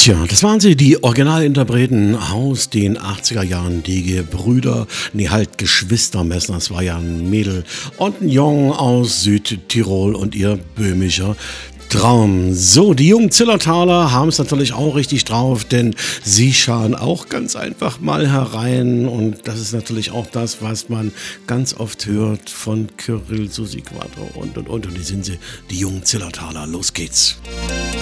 Tja, das waren sie, die Originalinterpreten aus den 80er Jahren, die Gebrüder, nee, halt Geschwister Messner. Das war ja ein Mädel und ein Jung aus Südtirol und ihr böhmischer Traum. So, die jungen Zillertaler haben es natürlich auch richtig drauf, denn sie scharen auch ganz einfach mal herein. Und das ist natürlich auch das, was man ganz oft hört von Kyrill, Susi Quattro und. Und die sind sie, die jungen Zillertaler. Los geht's.